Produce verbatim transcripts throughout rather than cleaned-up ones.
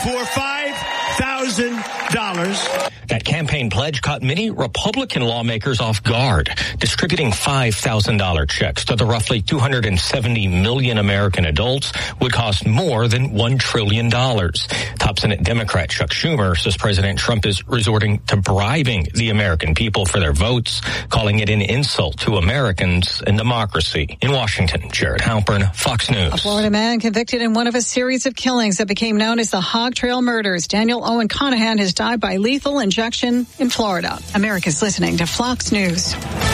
for five thousand dollars. That campaign pledge caught many Republican lawmakers off guard, distributing five thousand dollars checks to the roughly two hundred seventy million American adults would cost more than one trillion dollars. Top Senate Democrat Chuck Schumer says President Trump is resorting to bribing the American people for their votes, calling it an insult to Americans and democracy. In Washington, Jared Halpern, Fox News. A Florida man convicted in one of a series of killings that became known as the Hog Trail murders. Daniel Owen Conahan has died by lethal injection in Florida. America's listening to Fox News.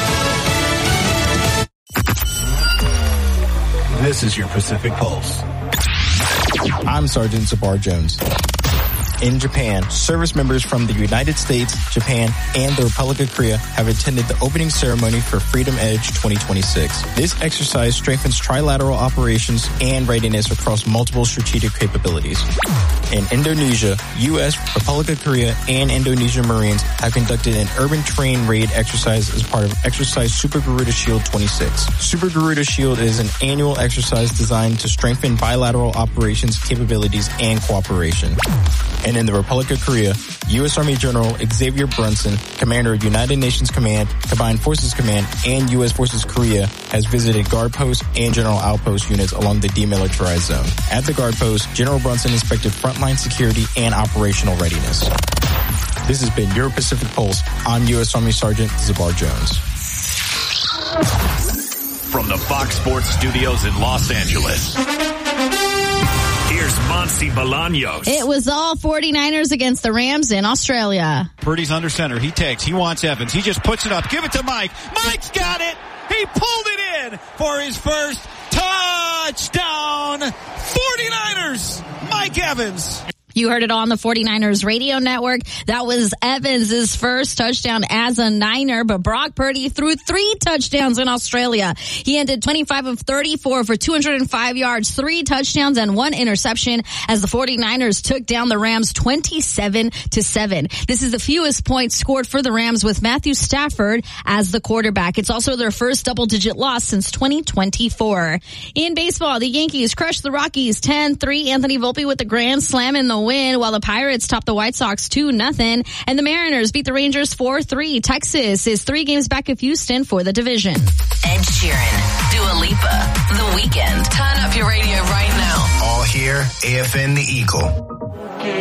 This is your Pacific Pulse. I'm Sergeant Zabar Jones. In Japan, service members from the United States, Japan, and the Republic of Korea have attended the opening ceremony for Freedom Edge twenty twenty-six. This exercise strengthens trilateral operations and readiness across multiple strategic capabilities. In Indonesia, U S, Republic of Korea, and Indonesian Marines have conducted an urban terrain raid exercise as part of Exercise Super Garuda Shield twenty-six. Super Garuda Shield is an annual exercise designed to strengthen bilateral operations, capabilities, and cooperation. And in the Republic of Korea, U S. Army General Xavier Brunson, commander of United Nations Command, Combined Forces Command, and U S. Forces Korea, has visited guard posts and general outpost units along the demilitarized zone. At the guard post, General Brunson inspected frontline security and operational readiness. This has been your Pacific Pulse. I'm U S. Army Sergeant Zabar Jones. From the Fox Sports Studios in Los Angeles, here's Monty Bolaños. It was all 49ers against the Rams in Australia. Purdy's under center. He takes. He wants Evans. He just puts it up. Give it to Mike. Mike's got it. He pulled it in for his first touchdown. 49ers. Mike Evans. You heard it on the 49ers radio network. That was Evans' first touchdown as a Niner, but Brock Purdy threw three touchdowns in Australia. He ended twenty-five of thirty-four for two hundred five yards, three touchdowns, and one interception as the 49ers took down the Rams twenty-seven to seven. This is the fewest points scored for the Rams with Matthew Stafford as the quarterback. It's also their first double-digit loss since twenty twenty-four. In baseball, the Yankees crushed the Rockies ten three. Anthony Volpe with the grand slam in the win, while the Pirates topped the White Sox two nothing, and the Mariners beat the Rangers four three. Texas is three games back of Houston for the division. Ed Sheeran, Dua Lipa, The Weeknd. Turn up your radio right now. All here, A F N The Eagle.